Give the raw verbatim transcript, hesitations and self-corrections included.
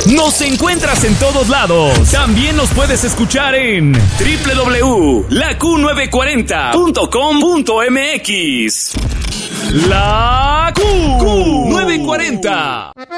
Nos encuentras en todos lados. También nos puedes escuchar en doble u doble u doble u punto la Q novecientos cuarenta punto com punto m x. La Q, Q novecientos cuarenta.